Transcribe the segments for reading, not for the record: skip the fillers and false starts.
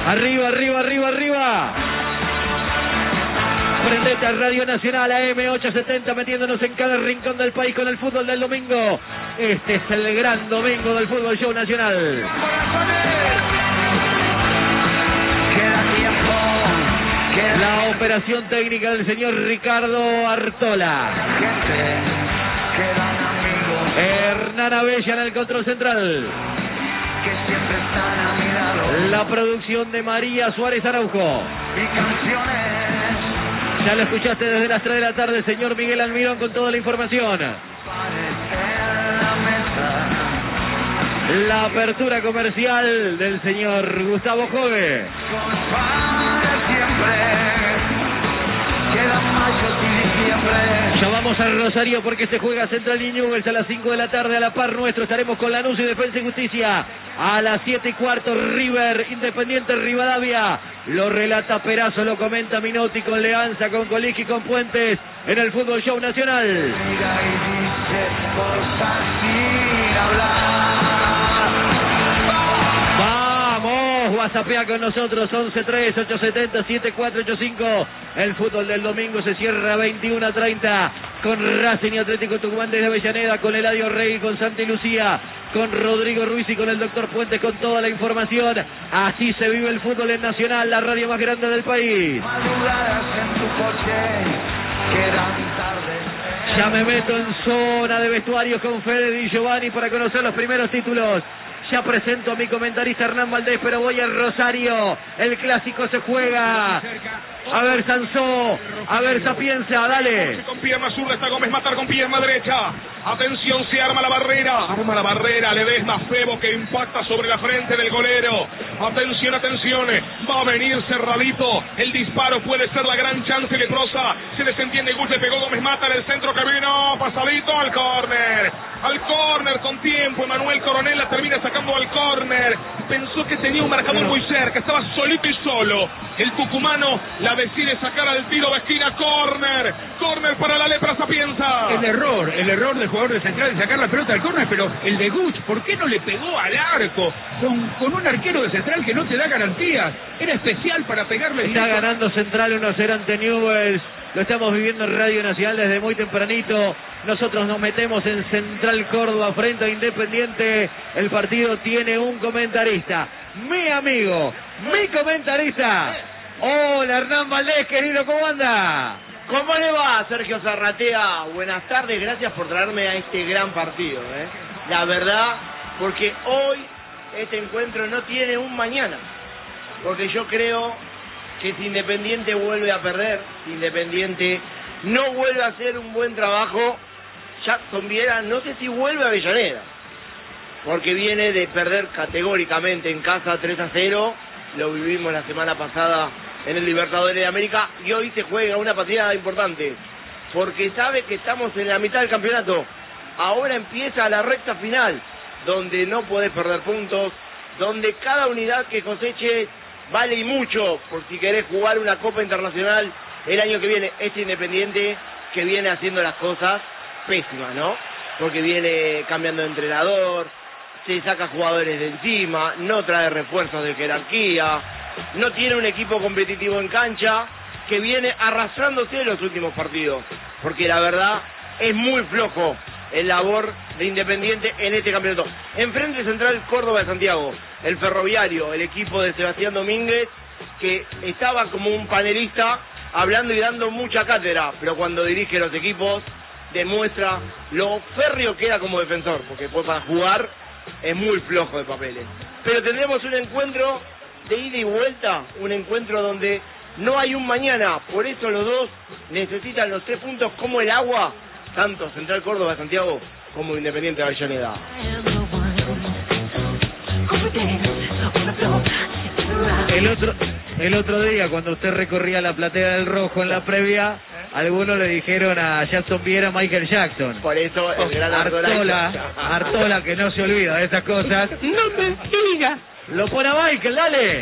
Arriba, arriba, arriba, arriba. Prendete a Radio Nacional AM870, metiéndonos en cada rincón del país con el fútbol del domingo. Este es el gran domingo del Fútbol Show Nacional. La operación técnica del señor Ricardo Artola. Hernán Abella en el control central. La producción de María Suárez Araujo. Ya lo escuchaste desde las 3 de la tarde, señor Miguel Almirón, con toda la información. La apertura comercial del señor Gustavo Jove. Ya vamos al Rosario porque se juega Central y Newell's a las 5 de la tarde. A la par nuestro estaremos con Lanús y Defensa y Justicia. A las 7:15 River Independiente Rivadavia. Lo relata Perazo, lo comenta Minotti con Leanza, con Colic y con Puentes en el Fútbol Show Nacional. WhatsAppea con nosotros 11-3-870-7485. El fútbol del domingo se cierra 21:30 con Racing y Atlético Tucumán desde Avellaneda, con Eladio Rey, con Santi Lucía, con Rodrigo Ruiz y con el doctor Puentes con toda la información. Así se vive el fútbol en Nacional, la radio más grande del país. Ya me meto en zona de vestuarios con Fede Di Giovanni para conocer los primeros títulos. Ya presento a mi comentarista Hernán Valdés, pero voy al Rosario. El clásico se juega. A ver Sansó, a ver Sapienza, dale. Con pierna zurda está Gómez Matar con pierna derecha. Atención, se arma la barrera. Arma la barrera, Ledesma Febo que impacta sobre la frente del golero. Atención, atención. Va a venir cerradito. El disparo puede ser la gran chance leprosa. Se desentiende Gus, le pegó Gómez Matar, el centro que vino. Pasadito al córner. Al córner con tiempo. Emanuel Coronel la termina sacando al córner. Pensó que tenía un marcador muy cerca. Estaba solito y solo. El tucumano la decide sacar al tiro de esquina. Córner. Córner para la lepra Sapienza. El error del jugador de Central de sacar la pelota al córner, pero el de Guch, ¿por qué no le pegó al arco? Con un arquero de Central que no te da garantías. Era especial para pegarle. Está ganando Central 1-0 ante Newell's. Lo estamos viviendo en Radio Nacional desde muy tempranito. Nosotros nos metemos en Central Córdoba frente a Independiente. El partido tiene un comentarista. Mi amigo, mi comentarista. Hola Hernán Valdés, querido, ¿cómo anda? ¿Cómo le va, Sergio Zarratea? Buenas tardes, gracias por traerme a este gran partido, La verdad, porque hoy este encuentro no tiene un mañana. Porque yo creo que si Independiente vuelve a perder, si Independiente no vuelve a hacer un buen trabajo, Jackson Viera no sé si vuelve a Avellaneda, porque viene de perder categóricamente en casa 3-0, lo vivimos la semana pasada en el Libertadores de América, y hoy se juega una partida importante, porque sabe que estamos en la mitad del campeonato. Ahora empieza la recta final, donde no podés perder puntos, donde cada unidad que coseches vale y mucho, por si querés jugar una Copa Internacional el año que viene. Este Independiente que viene haciendo las cosas pésimas, ¿no? Porque viene cambiando de entrenador, se saca jugadores de encima, no trae refuerzos de jerarquía, no tiene un equipo competitivo en cancha, que viene arrastrándose en los últimos partidos, porque la verdad es muy flojo el labor de Independiente en este campeonato. Enfrente Central Córdoba de Santiago, el Ferroviario, el equipo de Sebastián Domínguez, que estaba como un panelista hablando y dando mucha cátedra, pero cuando dirige los equipos demuestra lo férreo que era como defensor, porque después para jugar es muy flojo de papeles. Pero tendremos un encuentro de ida y vuelta, un encuentro donde no hay un mañana, por eso los dos necesitan los 3 puntos como el agua, tanto Central Córdoba de Santiago como Independiente de Avellaneda. El otro día, cuando usted recorría la platea del Rojo en la previa, algunos le dijeron a Jackson Viera Michael Jackson. Por eso el gran Artola, que no se olvida de esas cosas. ¡No me digas! Lo pone a Michael, dale.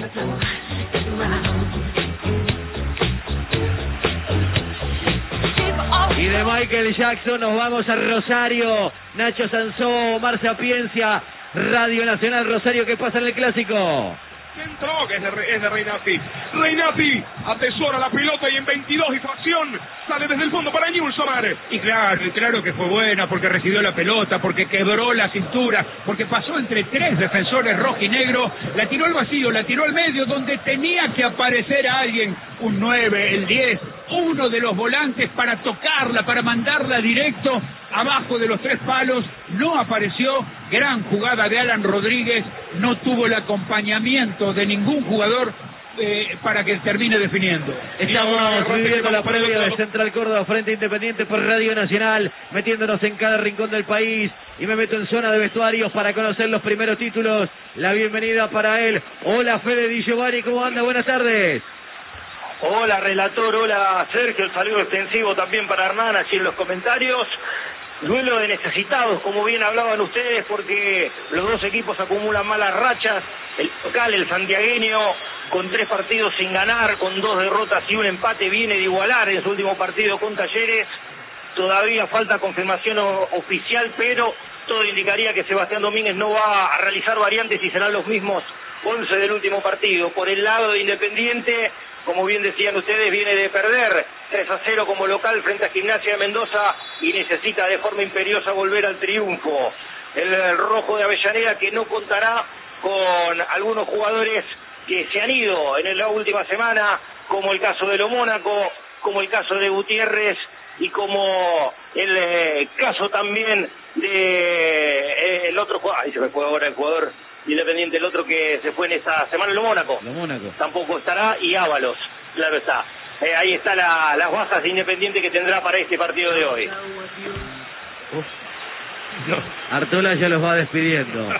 Y de Michael Jackson nos vamos a Rosario. Nacho Sansó, Omar Sapiencia, Radio Nacional Rosario. ¿Qué pasa en el clásico? Entró, que es de Reinati. Reinati atesora la pelota y en 22 y fracción sale desde el fondo para Newell's, Omar. Y claro que fue buena, porque recibió la pelota, porque quebró la cintura, porque pasó entre tres defensores rojo y negro, la tiró al vacío, la tiró al medio, donde tenía que aparecer alguien, un 9, el 10, uno de los volantes para tocarla, para mandarla directo abajo de los tres palos. No apareció. Gran jugada de Alan Rodríguez, no tuvo el acompañamiento de ningún jugador para que termine definiendo. Estamos viviendo la previa de Central Córdoba frente a Independiente por Radio Nacional, metiéndonos en cada rincón del país, y me meto en zona de vestuarios para conocer los primeros títulos. La bienvenida para él. Hola, Fede Di Giovanni, ¿cómo anda? Buenas tardes. Hola, relator, hola, Sergio, el saludo extensivo también para Hernán, allí en los comentarios. Duelo de necesitados, como bien hablaban ustedes, porque los dos equipos acumulan malas rachas. El local, el santiagueño, con 3 partidos sin ganar, con 2 derrotas y un empate, viene de igualar en su último partido con Talleres. Todavía falta confirmación oficial, pero todo indicaría que Sebastián Domínguez no va a realizar variantes y serán los mismos 11 del último partido. Por el lado de Independiente, como bien decían ustedes, viene de perder 3-0 como local frente a Gimnasia de Mendoza y necesita de forma imperiosa volver al triunfo. El rojo de Avellaneda, que no contará con algunos jugadores que se han ido en la última semana, como el caso de Lo Mónaco, como el caso de Gutiérrez y como el caso también de el otro jugador, ahí se me fue ahora el jugador Independiente, el otro que se fue en esta semana, Lo Mónaco. Tampoco estará, y Ábalos, claro está. Ahí está las bajas de Independiente que tendrá para este partido de hoy. Artola ya los va despidiendo.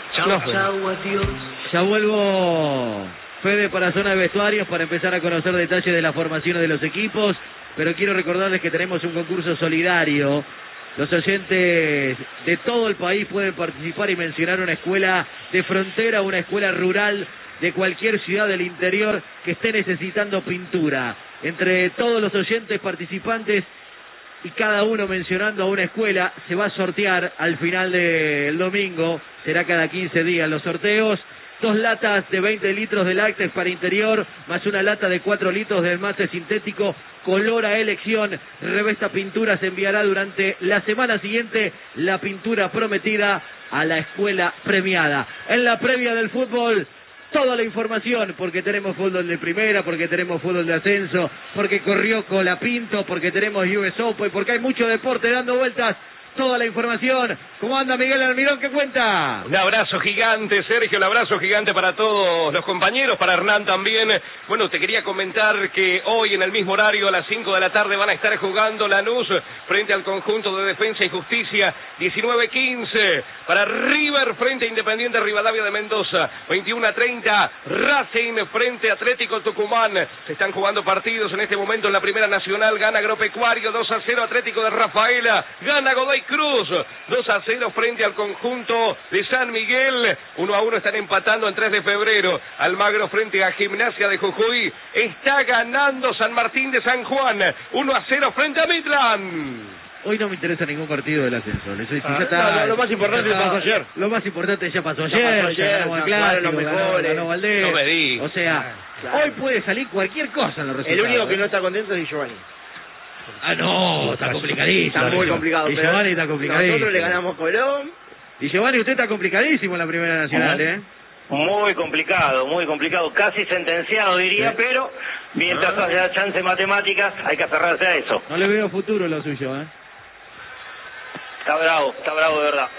Ya vuelvo, Fede, para zona de vestuarios, para empezar a conocer detalles de las formaciones de los equipos, pero quiero recordarles que tenemos un concurso solidario. Los oyentes de todo el país pueden participar y mencionar una escuela de frontera, una escuela rural de cualquier ciudad del interior que esté necesitando pintura. Entre todos los oyentes participantes y cada uno mencionando a una escuela, se va a sortear al final del domingo, será cada 15 días los sorteos. 2 latas de 20 litros de lácteos para interior, más una lata de 4 litros del mate sintético, color a elección. Revesta Pintura se enviará durante la semana siguiente la pintura prometida a la escuela premiada. En la previa del fútbol, toda la información, porque tenemos fútbol de primera, porque tenemos fútbol de ascenso, porque corrió Colapinto, porque tenemos US Open, porque hay mucho deporte dando vueltas. Toda la información. ¿Cómo anda Miguel Almirón? ¿Qué cuenta? Un abrazo gigante, Sergio, un abrazo gigante para todos los compañeros, para Hernán también. Bueno, te quería comentar que hoy en el mismo horario, a las 5 de la tarde, van a estar jugando Lanús frente al conjunto de Defensa y Justicia, 19:15. Para River frente a Independiente Rivadavia de Mendoza, 21:30. Racing frente a Atlético Tucumán. Se están jugando partidos en este momento en la Primera Nacional. Gana Agropecuario, 2-0 Atlético de Rafaela. Gana Godoy Cruz, 2-0 frente al conjunto de San Miguel. 1-1 están empatando en 3 de febrero. Almagro frente a Gimnasia de Jujuy. Está ganando San Martín de San Juan, 1-0 frente a Midland. Hoy no me interesa ningún partido del ascenso. Lo más importante pasó ayer. Lo más importante ya pasó ayer. Ya ganamos el clásico, ganó Valdés. No me digas. O sea, hoy puede salir cualquier cosa en los resultados. El único que no está contento es Di Giovanni. Ah, no, está complicadísimo. Está muy complicado. Di Giovanni está complicadísimo. Nosotros le ganamos Colón. Di Giovanni, usted está complicadísimo en la Primera Nacional, ¿eh? Muy complicado, casi sentenciado diría, pero mientras haya chance en matemáticas hay que aferrarse a eso. No le veo futuro lo suyo, ¿eh? Está bravo de verdad.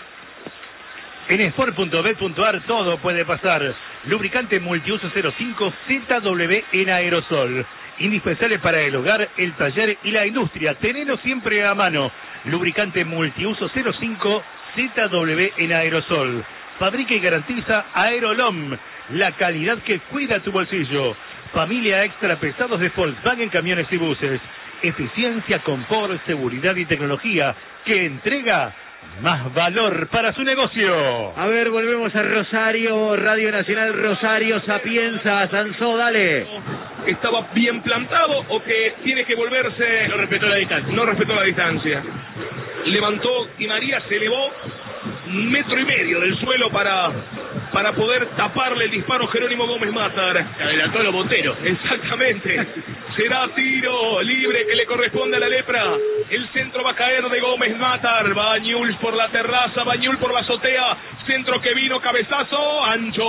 En Sport.bet.ar todo puede pasar. Lubricante multiuso 05 ZW en aerosol. Indispensable para el hogar, el taller y la industria. Tenelo siempre a mano. Lubricante multiuso 05 ZW en aerosol. Fabrica y garantiza Aerolom, la calidad que cuida tu bolsillo. Familia extra pesados de Volkswagen Camiones y Buses. Eficiencia, confort, seguridad y tecnología que entrega más valor para su negocio. A ver, volvemos a Rosario, Radio Nacional Rosario, Sapienza, Sansó, dale. ¿Estaba bien plantado o que tiene que volverse? No respetó la distancia. No respetó la distancia. Levantó y María se elevó 1,5 metros del suelo para para poder taparle el disparo Jerónimo Gómez Matar. Se adelantó los Monteros. Exactamente. Será tiro libre que le corresponde a la Lepra. El centro va a caer de Gómez Matar. Bañuls por la terraza, Bañul por la azotea. Centro que vino, cabezazo.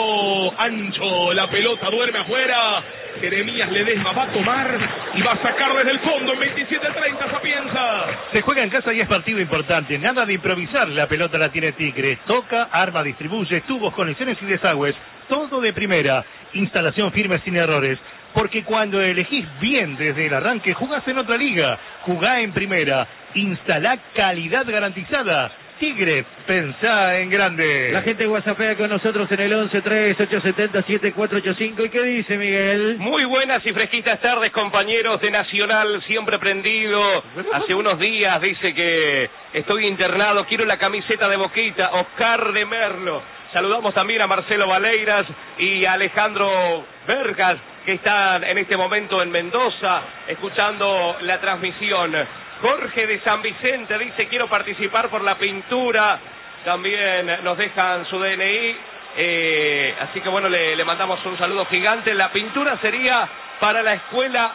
Ancho. La pelota duerme afuera. Jeremías Ledesma va a tomar y va a sacar desde el fondo en 27-30 Sapienza. Se juega en casa y es partido importante. Nada de improvisar. La pelota la tiene Tigre. Toca, arma, distribuye, tubos, conexiones y desagües. Todo de primera. Instalación firme sin errores. Porque cuando elegís bien desde el arranque, jugás en otra liga. Jugá en primera. Instalá calidad garantizada. Tigre, pensá en grande. La gente whatsappea con nosotros en el 11-3-870-7485. ¿Y qué dice, Miguel? Muy buenas y fresquitas tardes, compañeros de Nacional, siempre prendido. Hace unos días dice que estoy internado, quiero la camiseta de Boquita, Oscar de Merlo. Saludamos también a Marcelo Valeiras y a Alejandro Vergas, que están en este momento en Mendoza, escuchando la transmisión. Jorge de San Vicente dice, quiero participar por la pintura. También nos dejan su DNI. Así que bueno, le mandamos un saludo gigante. La pintura sería para la escuela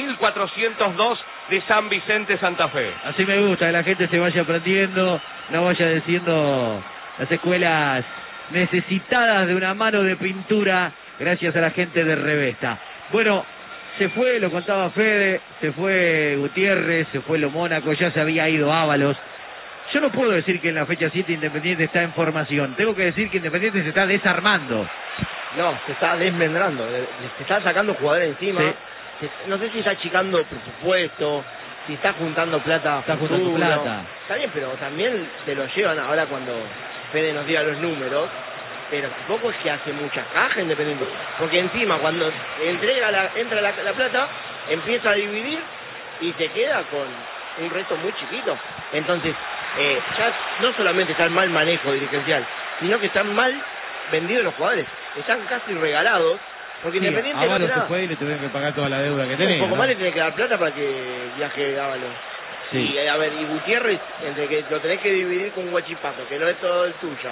6402 de San Vicente, Santa Fe. Así me gusta, que la gente se vaya aprendiendo, no vaya diciendo las escuelas necesitadas de una mano de pintura, gracias a la gente de Revesta. Bueno, se fue, lo contaba Fede, se fue Gutiérrez, se fue Lo Mónaco, ya se había ido Ábalos. Yo no puedo decir que en la fecha 7 Independiente está en formación, tengo que decir que Independiente se está desarmando. No, se está desmembrando, se está sacando jugadores encima. Sí. No sé si está achicando presupuesto, si está juntando plata. Está juntando plata. Está bien, pero también se lo llevan ahora cuando Fede nos diga los números. Pero tampoco es que hace mucha caja Independiente, porque encima cuando entra la plata, empieza a dividir y se queda con un resto muy chiquito. Entonces, ya no solamente está el mal manejo dirigencial, sino que están mal vendidos los jugadores, están casi regalados, porque Sí, Independiente Ábalos no se fue y le tuvieron que pagar toda la deuda que tenía. un poco ¿no? más le tiene que dar plata para que viaje Ábalos. Sí. Y a ver, y Gutiérrez, entre que lo tenés que dividir con Huachipato, que no es todo el tuyo.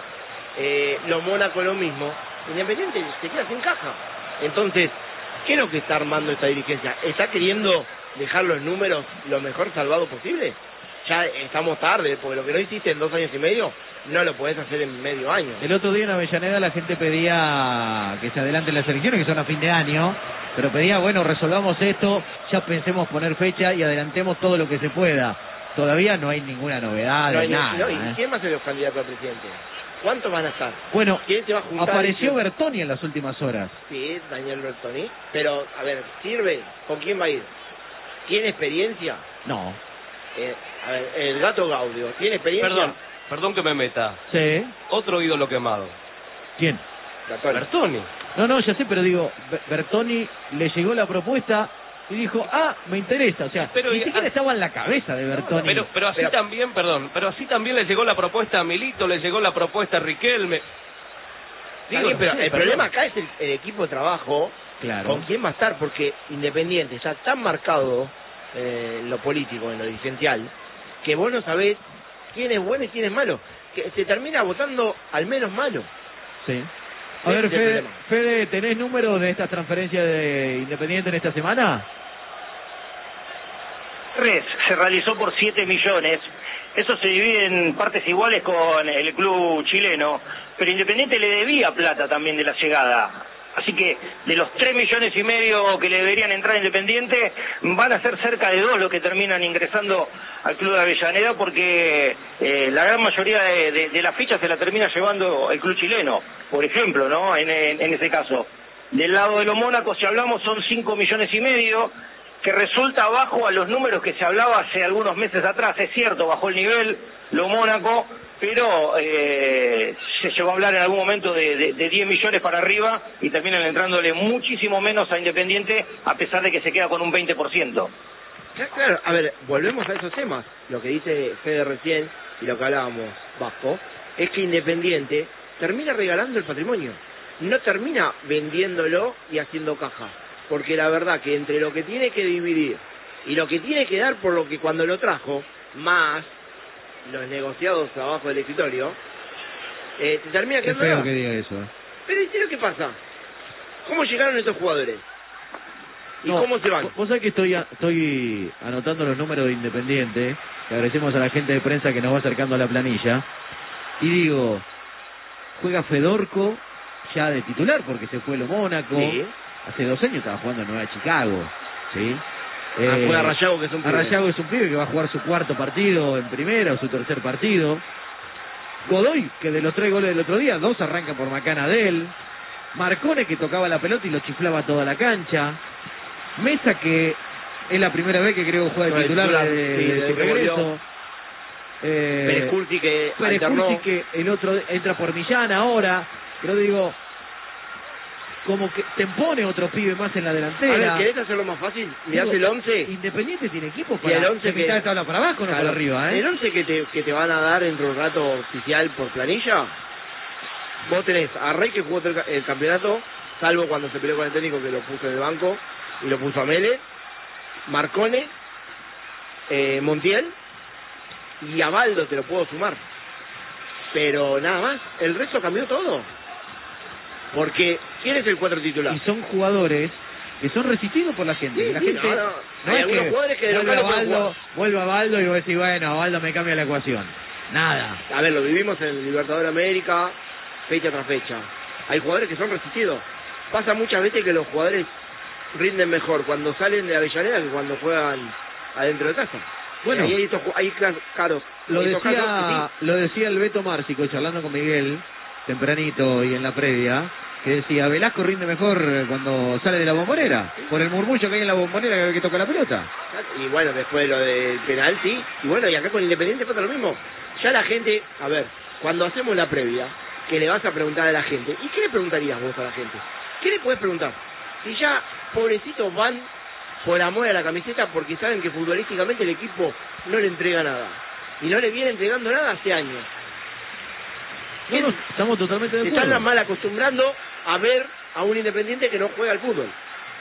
Lo Mónaco lo mismo, Independiente se queda sin caja. Entonces, ¿qué es lo que está armando esta dirigencia? ¿Está queriendo dejar los números lo mejor salvado posible? Ya estamos tarde, porque lo que no hiciste en 2 años y medio, no lo podés hacer en medio año. El otro día en Avellaneda la gente pedía que se adelanten las elecciones, que son a fin de año, pero pedía, bueno, resolvamos esto, ya pensemos poner fecha y adelantemos todo lo que se pueda. Todavía no hay ninguna novedad, No hay nada. no, ¿y quién va a ser los candidatos a presidente? ¿Cuántos van a estar? Bueno, ¿Quién se va a juntar? apareció Bertoni en las últimas horas. Sí, Daniel Bertoni. Pero, a ver, ¿sirve? ¿Con quién va a ir? ¿Tiene experiencia? No. A ver, el Gato Gaudio, ¿tiene experiencia? Perdón que me meta. Sí. Otro ídolo quemado. ¿Quién? Bertoni. No, ya sé, pero digo, Bertoni le llegó la propuesta y dijo, me interesa, o sea, Pero, ni siquiera estaba en la cabeza de Bertoni. Pero así también, pero así también le llegó la propuesta a Milito, le llegó la propuesta a Riquelme. Digo, pero el problema acá es el equipo de trabajo, Claro. con quién va a estar, porque Independiente está tan marcado en lo político, en lo dirigencial, que vos no sabés quién es bueno y quién es malo, que se termina votando al menos malo. Sí. A Ese ver, es el problema. Fede, ¿tenés números de estas transferencias de Independiente en esta semana? Se realizó por 7 millones. Eso se divide en partes iguales con el club chileno, pero Independiente le debía plata también de la llegada. Así que de los 3,5 millones que le deberían entrar a Independiente, van a ser cerca de 2 los que terminan ingresando al club de Avellaneda, porque la gran mayoría de las fichas se la termina llevando el club chileno, por ejemplo, ¿no? En ese caso. Del lado de Lo Mónaco, si hablamos, son 5,5 millones, que resulta bajo a los números que se hablaba hace algunos meses atrás. Es cierto, bajó el nivel Lo Mónaco, pero se llegó a hablar en algún momento de 10 millones para arriba y terminan entrándole muchísimo menos a Independiente, a pesar de que se queda con un 20%. Claro, a ver, volvemos a esos temas. Lo que dice Fede recién y lo que hablábamos, Vasco, es que Independiente termina regalando el patrimonio, no termina vendiéndolo y haciendo caja. Porque la verdad que entre lo que tiene que dividir y lo que tiene que dar por lo que cuando lo trajo, más los negociados abajo del escritorio, te termina Qué quedando feo nada. que diga eso. Pero ¿y lo que pasa? ¿Cómo llegaron estos jugadores? ¿Y cómo se van? Vos sabés que estoy anotando los números de Independiente, que agradecemos a la gente de prensa que nos va acercando a la planilla, y digo, juega Fedorco ya de titular, porque se fue lo Mónaco, Sí. hace 2 años estaba jugando en Nueva Chicago, ¿sí? Juega Rayago, que es un pibe. Rayago es un pibe que va a jugar su 4º partido en primera o su 3er partido. Godoy, que de los 3 goles del otro día, 2 arrancan por Macana de él. Marcone, que tocaba la pelota y lo chiflaba toda la cancha. Mesa, que es la primera vez que creo juega de titular de su regreso. Pérez Curti, que Pérez alternó. Curti, que el otro entra por Millán ahora. Pero digo, como que te pone otro pibe más en la A delantera. ver, ¿querés hacerlo más fácil? Mirás Digo, el 11. Independiente tiene equipo Y para el 11 de mitad de tabla para abajo, no Claro, para arriba, ¿eh? El 11 que te van a dar dentro de un rato oficial por planilla, vos tenés a Rey, que jugó el campeonato, salvo cuando se peleó con el técnico, que lo puso en el banco y lo puso a Mele, Marcone, Montiel y a Baldo te lo puedo sumar. Pero nada más, el resto cambió todo. Porque, ¿quién es el 4 titular? Y son jugadores que son resistidos por la gente. Sí, la sí, gente no. no Hay es algunos jugadores que de vuelve local no pueden jugar. vuelve a Baldo y vos decís, bueno, Baldo me cambia la ecuación. Nada. A ver, lo vivimos en el Libertadores América, fecha tras fecha. Hay jugadores que son resistidos. Pasa muchas veces que los jugadores rinden mejor cuando salen de Avellaneda que cuando juegan adentro de casa. Bueno, hay caros. Lo estos casos decía, que lo decía el Beto Márcico, charlando con Miguel, tempranito y en la previa, que decía, Velasco rinde mejor cuando sale de la bombonera, por el murmullo que hay en la bombonera cada vez que toca la pelota. sí. Y bueno, después lo del penal, sí. Y bueno, y acá con Independiente pasa lo mismo. Ya la gente, a ver, cuando hacemos la previa, que le vas a preguntar a la gente, ¿y qué le preguntarías vos a la gente? ¿Qué le podés preguntar? Si ya, pobrecitos, van por amor a la camiseta porque saben que futbolísticamente el equipo no le entrega nada. Y no le viene entregando nada hace años. No, estamos totalmente de Se acuerdo. están mal acostumbrando a ver a un Independiente que no juega al fútbol.